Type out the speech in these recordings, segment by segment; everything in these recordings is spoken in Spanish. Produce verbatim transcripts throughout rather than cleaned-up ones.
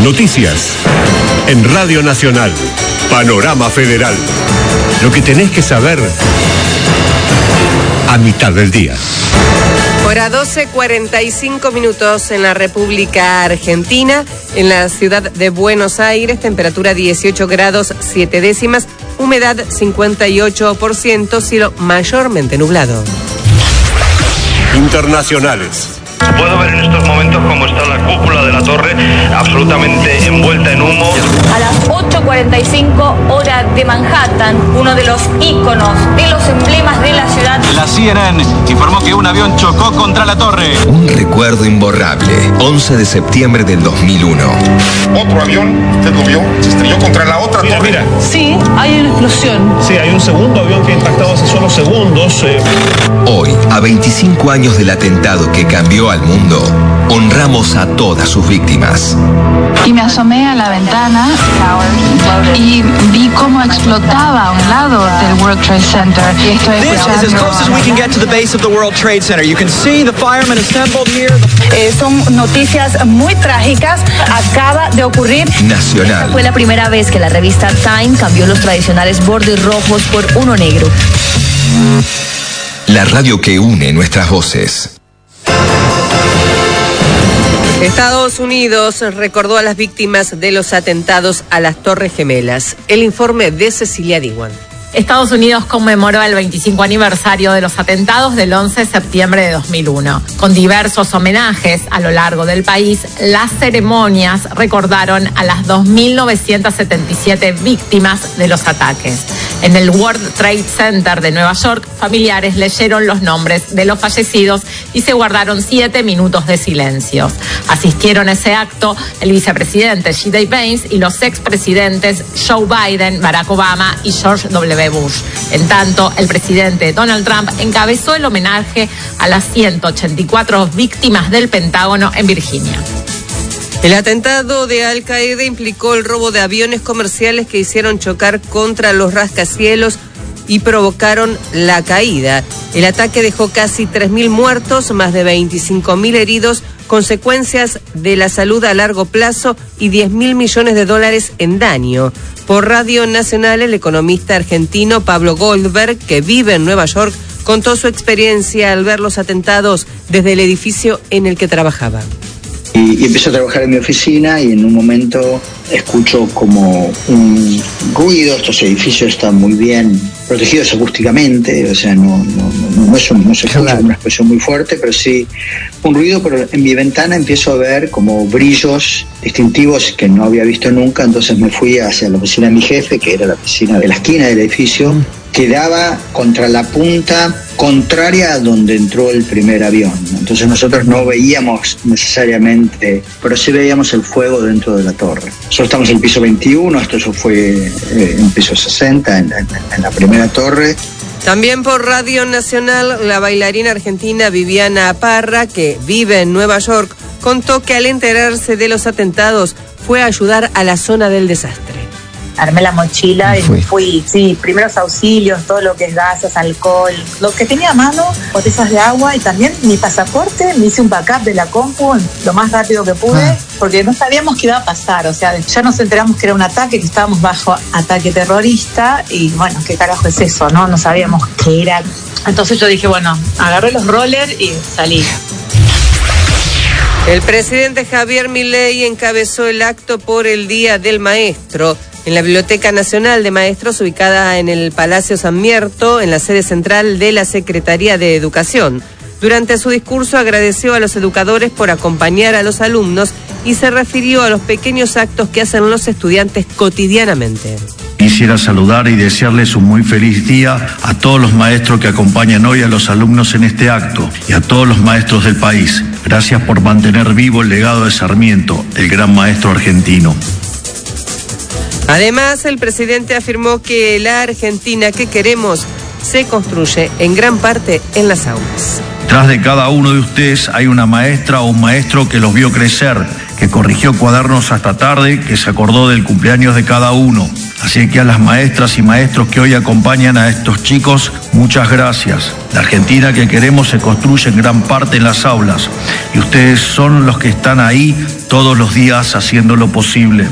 Noticias en Radio Nacional. Panorama Federal. Lo que tenés que saber a mitad del día. Hora doce, cuarenta y cinco minutos en la República Argentina, en la ciudad de Buenos Aires, temperatura dieciocho grados siete décimas, humedad cincuenta y ocho por ciento, cielo mayormente nublado. Internacionales. Puedo ver en estos momentos cómo está la cúpula de la torre absolutamente envuelta en humo. A las ocho cuarenta y cinco hora de Manhattan, uno de los íconos, de los emblemas de la ciudad. La C N N informó que un avión chocó contra la torre. Un recuerdo imborrable, once de septiembre del dos mil uno. Otro avión, usted lo vio, se estrelló contra la otra mira, torre. Mira. Sí, hay una explosión. Sí, hay un segundo avión que ha impactado hace solo segundos. Eh. Hoy, a veinticinco años del atentado que cambió al mundo, honramos a todas sus víctimas. Y me asomé a la ventana y vi cómo explotaba a un lado del World Trade Center. Y estoy escuchando... This is as close as we can get to the base of the World Trade Center. You can see the firemen assembled here. Eh, son noticias muy trágicas. Acaba de ocurrir. Nacional. Fue la primera vez que la revista Time cambió los tradicionales bordes rojos por uno negro. La radio que une nuestras voces. Estados Unidos recordó a las víctimas de los atentados a las Torres Gemelas. El informe de Cecilia Diwan. Estados Unidos conmemoró el veinticinco aniversario de los atentados del once de septiembre de dos mil uno. Con diversos homenajes a lo largo del país, las ceremonias recordaron a las dos mil novecientas setenta y siete víctimas de los ataques. En el World Trade Center de Nueva York, familiares leyeron los nombres de los fallecidos y se guardaron siete minutos de silencio. Asistieron a ese acto el vicepresidente J D Vance y los expresidentes Joe Biden, Barack Obama y George W. Bush. En tanto, el presidente Donald Trump encabezó el homenaje a las ciento ochenta y cuatro víctimas del Pentágono en Virginia. El atentado de Al Qaeda implicó el robo de aviones comerciales que hicieron chocar contra los rascacielos y provocaron la caída. El ataque dejó casi tres mil muertos, más de veinticinco mil heridos, consecuencias de la salud a largo plazo y diez mil millones de dólares en daño. Por Radio Nacional, el economista argentino Pablo Goldberg, que vive en Nueva York, contó su experiencia al ver los atentados desde el edificio en el que trabajaba. Y, y empiezo a trabajar en mi oficina y en un momento escucho como un ruido. Estos edificios están muy bien protegidos acústicamente, o sea, no, no, no, no, es un, no se escucha claro. Una expresión muy fuerte, pero sí un ruido, pero en mi ventana empiezo a ver como brillos distintivos que no había visto nunca. Entonces me fui hacia la oficina de mi jefe, que era la oficina de la esquina del edificio, mm. que daba contra la punta contraria a donde entró el primer avión. Entonces nosotros no veíamos necesariamente, pero sí veíamos el fuego dentro de la torre. Nosotros estamos en el piso veintiuno, esto ya fue eh, en piso sesenta, en, en, en la primera torre. También por Radio Nacional, la bailarina argentina Viviana Parra, que vive en Nueva York, contó que al enterarse de los atentados fue a ayudar a la zona del desastre. Armé la mochila y fui. fui, sí, primeros auxilios, todo lo que es gases, alcohol, lo que tenía a mano, botellas de agua y también mi pasaporte, me hice un backup de la compu lo más rápido que pude, ah. porque no sabíamos qué iba a pasar, o sea, ya nos enteramos que era un ataque, que estábamos bajo ataque terrorista y bueno, ¿qué carajo es eso, no? No sabíamos qué era. Entonces yo dije, bueno, agarré los rollers y salí. El presidente Javier Milei encabezó el acto por el Día del Maestro en la Biblioteca Nacional de Maestros, ubicada en el Palacio San Mierto, en la sede central de la Secretaría de Educación. Durante su discurso agradeció a los educadores por acompañar a los alumnos y se refirió a los pequeños actos que hacen los estudiantes cotidianamente. Quisiera saludar y desearles un muy feliz día a todos los maestros que acompañan hoy a los alumnos en este acto y a todos los maestros del país. Gracias por mantener vivo el legado de Sarmiento, el gran maestro argentino. Además, el presidente afirmó que la Argentina que queremos se construye en gran parte en las aulas. Detrás de cada uno de ustedes hay una maestra o un maestro que los vio crecer, que corrigió cuadernos hasta tarde, que se acordó del cumpleaños de cada uno, Así que a las maestras y maestros que hoy acompañan a estos chicos, muchas gracias. La Argentina que queremos se construye en gran parte en las aulas y ustedes son los que están ahí todos los días haciendo lo posible.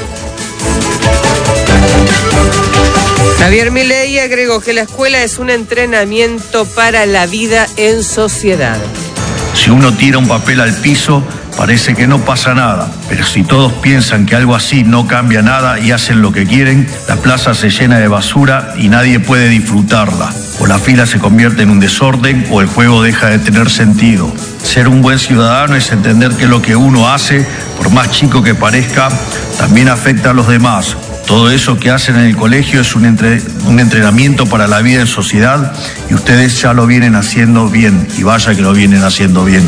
Javier Milei agregó que la escuela es un entrenamiento para la vida en sociedad. Si uno tira un papel al piso, parece que no pasa nada, pero si todos piensan que algo así no cambia nada y hacen lo que quieren, la plaza se llena de basura y nadie puede disfrutarla. O la fila se convierte en un desorden o el juego deja de tener sentido. Ser un buen ciudadano es entender que lo que uno hace, por más chico que parezca, también afecta a los demás. Todo eso que hacen en el colegio es un, entre, un entrenamiento para la vida en sociedad y ustedes ya lo vienen haciendo bien, y vaya que lo vienen haciendo bien.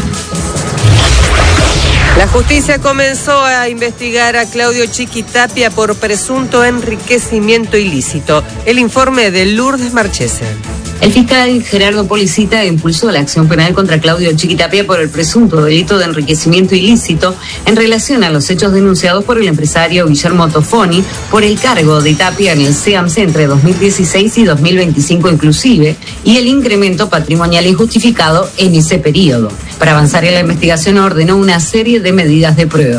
La justicia comenzó a investigar a Claudio Chiquitapia por presunto enriquecimiento ilícito. El informe de Lourdes Marchese. El fiscal Gerardo Policita impulsó la acción penal contra Claudio Chiquitapia por el presunto delito de enriquecimiento ilícito en relación a los hechos denunciados por el empresario Guillermo Tofoni por el cargo de Tapia en el SEAMSE entre dos mil dieciséis y dos mil veinticinco inclusive, y el incremento patrimonial injustificado en ese periodo. Para avanzar en la investigación ordenó una serie de medidas de prueba.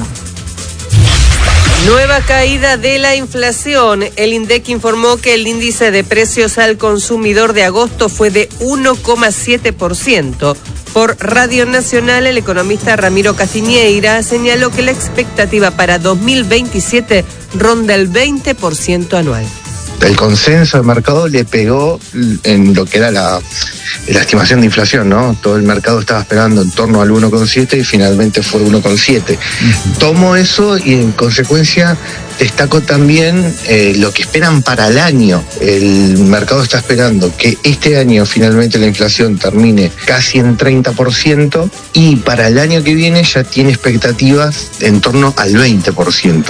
Nueva caída de la inflación. El INDEC informó que el índice de precios al consumidor de agosto fue de uno coma siete por ciento. Por Radio Nacional, el economista Ramiro Castiñeira señaló que la expectativa para dos mil veintisiete ronda el veinte por ciento anual. El consenso de mercado le pegó en lo que era la, la estimación de inflación, ¿no? Todo el mercado estaba esperando en torno al uno coma siete y finalmente fue uno coma siete. Uh-huh. Tomo eso y en consecuencia destaco también eh, lo que esperan para el año. El mercado está esperando que este año finalmente la inflación termine casi en treinta por ciento y para el año que viene ya tiene expectativas en torno al veinte por ciento.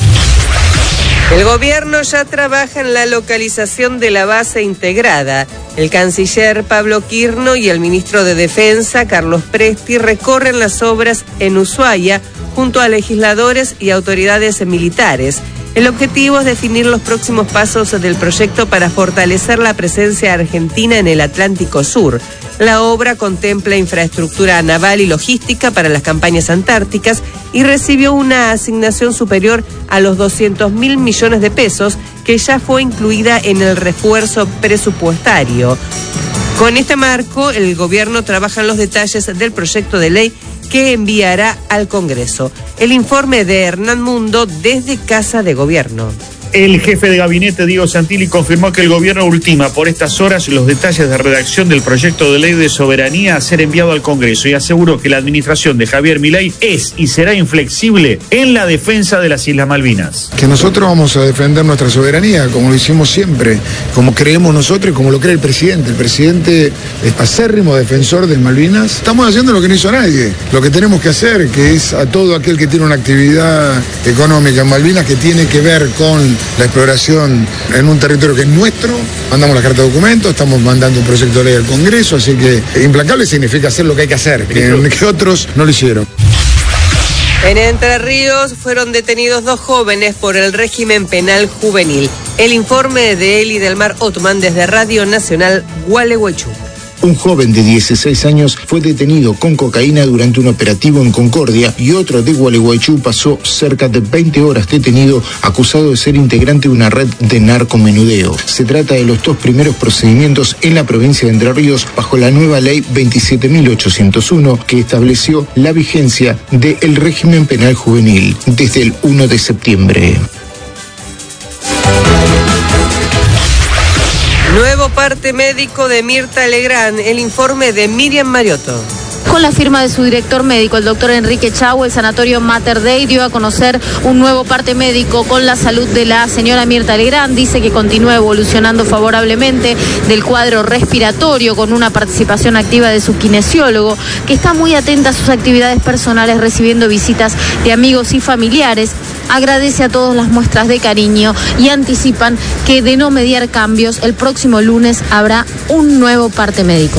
El gobierno ya trabaja en la localización de la base integrada. El canciller Pablo Quirno y el ministro de Defensa, Carlos Presti, recorren las obras en Ushuaia junto a legisladores y autoridades militares. El objetivo es definir los próximos pasos del proyecto para fortalecer la presencia argentina en el Atlántico Sur. La obra contempla infraestructura naval y logística para las campañas antárticas y recibió una asignación superior a los doscientos mil millones de pesos que ya fue incluida en el refuerzo presupuestario. Con este marco, el gobierno trabaja en los detalles del proyecto de ley que enviará al Congreso. El informe de Hernán Mundo desde Casa de Gobierno. El jefe de gabinete, Diego Santilli, confirmó que el gobierno ultima por estas horas los detalles de redacción del proyecto de ley de soberanía a ser enviado al Congreso y aseguró que la administración de Javier Milei es y será inflexible en la defensa de las Islas Malvinas. Que nosotros vamos a defender nuestra soberanía, como lo hicimos siempre, como creemos nosotros y como lo cree el presidente. El presidente es acérrimo defensor de Malvinas. Estamos haciendo lo que no hizo nadie, lo que tenemos que hacer, que es a todo aquel que tiene una actividad económica en Malvinas que tiene que ver con la exploración en un territorio que es nuestro, mandamos la carta de documento, estamos mandando un proyecto de ley al Congreso, así que implacable significa hacer lo que hay que hacer, que, que otros no lo hicieron. En Entre Ríos fueron detenidos dos jóvenes por el régimen penal juvenil. El informe de Eli del Mar Otman desde Radio Nacional Gualeguaychú. Un joven de dieciséis años fue detenido con cocaína durante un operativo en Concordia y otro de Gualeguaychú pasó cerca de veinte horas detenido acusado de ser integrante de una red de narcomenudeo. Se trata de los dos primeros procedimientos en la provincia de Entre Ríos bajo la nueva ley veintisiete mil ochocientos uno que estableció la vigencia del régimen penal juvenil desde el primero de septiembre. Nuevo parte médico de Mirta Legrand, el informe de Miriam Mariotto. Con la firma de su director médico, el doctor Enrique Chau, el sanatorio Mater Dei dio a conocer un nuevo parte médico con la salud de la señora Mirta Legrand. Dice que continúa evolucionando favorablemente del cuadro respiratorio con una participación activa de su kinesiólogo, que está muy atenta a sus actividades personales recibiendo visitas de amigos y familiares. Agradece a todos las muestras de cariño y anticipan que de no mediar cambios, el próximo lunes habrá un nuevo parte médico.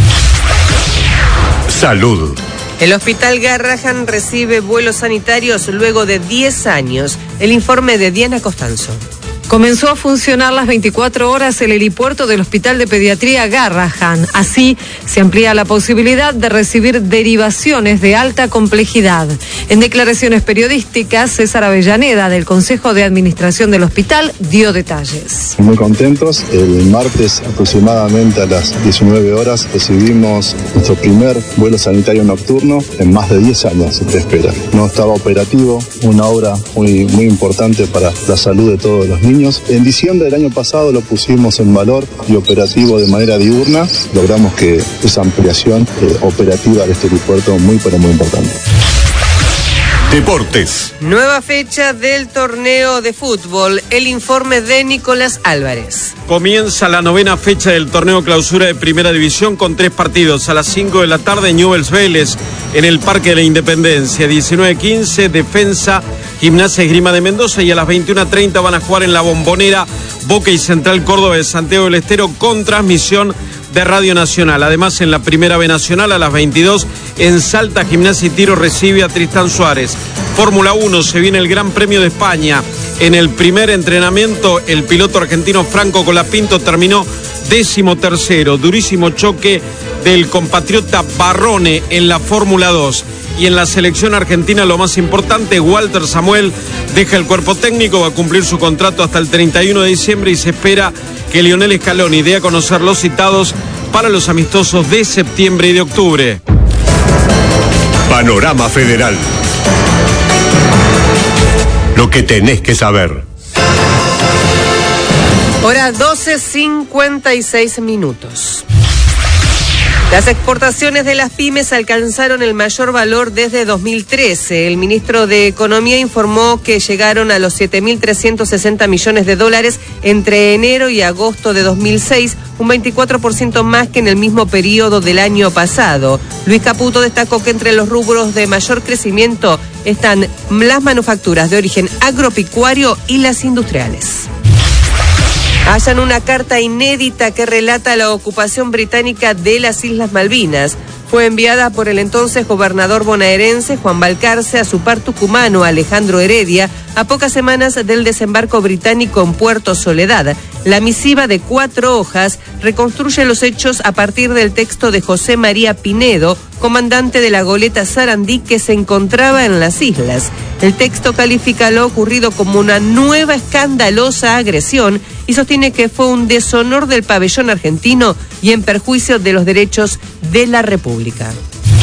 Salud. El Hospital Garrahan recibe vuelos sanitarios luego de diez años. El informe de Diana Costanzo. Comenzó a funcionar las veinticuatro horas el helipuerto del Hospital de Pediatría Garrahan. Así se amplía la posibilidad de recibir derivaciones de alta complejidad. En declaraciones periodísticas, César Avellaneda, del Consejo de Administración del hospital, dio detalles. Muy contentos. El martes, aproximadamente a las diecinueve horas, recibimos nuestro primer vuelo sanitario nocturno en más de diez años de espera. No estaba operativo, una obra muy, muy importante para la salud de todos los niños. En diciembre del año pasado lo pusimos en valor y operativo de manera diurna. Logramos que esa ampliación eh, operativa de este helipuerto muy, pero muy importante. Deportes. Nueva fecha del torneo de fútbol. El informe de Nicolás Álvarez. Comienza la novena fecha del torneo clausura de Primera División con tres partidos. A las cinco de la tarde, Newell's Vélez en el Parque de la Independencia. diecinueve quince, Defensa, Gimnasia Esgrima de Mendoza. Y a las veintiuna treinta van a jugar en la Bombonera Boca y Central Córdoba de Santiago del Estero con transmisión de Radio Nacional. Además, en la Primera B Nacional a las veintidós, en Salta, Gimnasia y Tiro recibe a Tristán Suárez. Fórmula uno, se viene el Gran Premio de España. En el primer entrenamiento, el piloto argentino Franco Colapinto terminó décimo tercero. Durísimo choque del compatriota Barrone en la Fórmula dos. Y en la selección argentina, lo más importante, Walter Samuel deja el cuerpo técnico, va a cumplir su contrato hasta el treinta y uno de diciembre y se espera que Lionel Scaloni dé a conocer los citados para los amistosos de septiembre y de octubre. Panorama Federal. Lo que tenés que saber. Hora doce cincuenta y seis minutos. Las exportaciones de las pymes alcanzaron el mayor valor desde dos mil trece. El ministro de Economía informó que llegaron a los siete mil trescientos sesenta millones de dólares entre enero y agosto de dos mil seis, un veinticuatro por ciento más que en el mismo periodo del año pasado. Luis Caputo destacó que entre los rubros de mayor crecimiento están las manufacturas de origen agropecuario y las industriales. Hallan una carta inédita que relata la ocupación británica de las Islas Malvinas. Fue enviada por el entonces gobernador bonaerense Juan Balcarce a su par tucumano Alejandro Heredia a pocas semanas del desembarco británico en Puerto Soledad. La misiva de cuatro hojas reconstruye los hechos a partir del texto de José María Pinedo, comandante de la goleta Sarandí que se encontraba en las islas. El texto califica lo ocurrido como una nueva escandalosa agresión y sostiene que fue un deshonor del pabellón argentino y en perjuicio de los derechos de la República.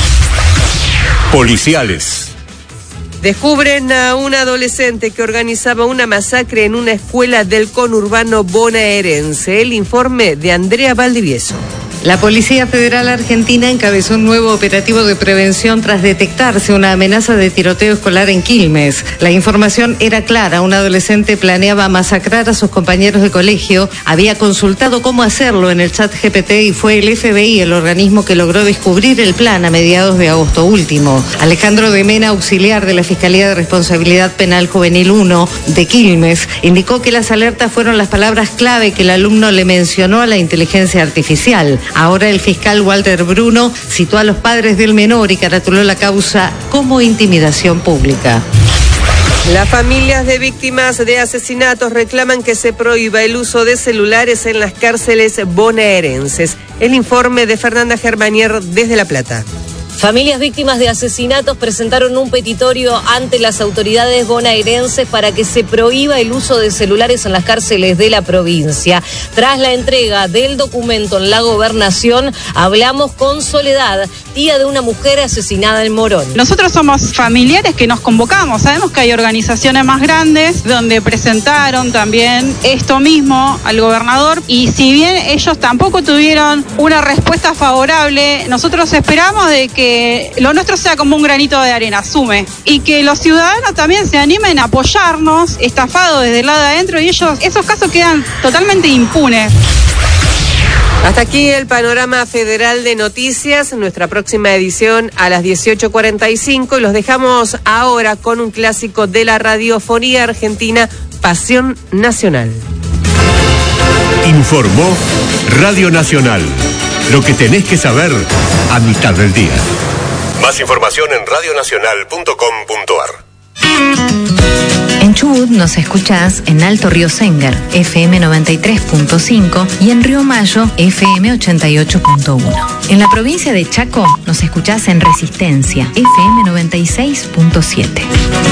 Policiales. Descubren a un adolescente que organizaba una masacre en una escuela del conurbano bonaerense. El informe de Andrea Valdivieso. La Policía Federal Argentina encabezó un nuevo operativo de prevención tras detectarse una amenaza de tiroteo escolar en Quilmes. La información era clara, un adolescente planeaba masacrar a sus compañeros de colegio, había consultado cómo hacerlo en el chat G P T y fue el F B I el organismo que logró descubrir el plan a mediados de agosto último. Alejandro de Mena, auxiliar de la Fiscalía de Responsabilidad Penal Juvenil uno de Quilmes, indicó que las alertas fueron las palabras clave que el alumno le mencionó a la inteligencia artificial. Ahora el fiscal Walter Bruno citó a los padres del menor y caratuló la causa como intimidación pública. Las familias de víctimas de asesinatos reclaman que se prohíba el uso de celulares en las cárceles bonaerenses. El informe de Fernanda Germanier desde La Plata. Familias víctimas de asesinatos presentaron un petitorio ante las autoridades bonaerenses para que se prohíba el uso de celulares en las cárceles de la provincia. Tras la entrega del documento en la gobernación, hablamos con Soledad, tía de una mujer asesinada en Morón. Nosotros somos familiares que nos convocamos. Sabemos que hay organizaciones más grandes donde presentaron también esto mismo al gobernador y si bien ellos tampoco tuvieron una respuesta favorable, nosotros esperamos de que lo nuestro sea como un granito de arena, sume, y que los ciudadanos también se animen a apoyarnos, estafados desde el lado de adentro, y ellos, esos casos quedan totalmente impunes. Hasta aquí el panorama federal de noticias, nuestra próxima edición a las dieciocho cuarenta y cinco, y los dejamos ahora con un clásico de la radiofonía argentina, Pasión Nacional. Informó Radio Nacional. Lo que tenés que saber a mitad del día. Más información en radionacional punto com punto ar. En Chubut nos escuchás en Alto Río Sengar, F M noventa y tres punto cinco y en Río Mayo, F M ochenta y ocho punto uno. En la provincia de Chaco nos escuchás en Resistencia, F M noventa y seis punto siete.